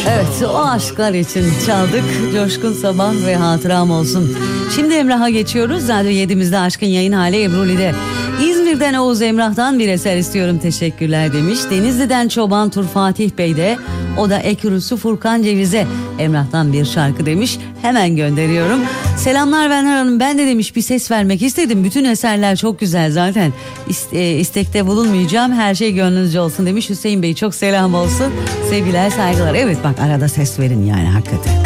Evet, o aşklar için çaldık. Coşkun Sabah ve Hatıram olsun. Şimdi Emrah'a geçiyoruz. Radyo 7'imizde Aşkın yayın hali Ebru'li'de. İzmir'den Oğuz Emrah'tan bir eser istiyorum, teşekkürler demiş. Denizli'den Çoban Tur Fatih Bey de, o da Ekürüsü Furkan Ceviz'e Emrah'tan bir şarkı demiş. Hemen gönderiyorum. Selamlar Venher Hanım, ben de demiş bir ses vermek istedim. Bütün eserler çok güzel zaten. İstekte bulunmayacağım, her şey gönlünüzce olsun demiş. Hüseyin Bey çok selam olsun. Sevgiler, saygılar. Evet bak, arada ses verin yani hakikaten.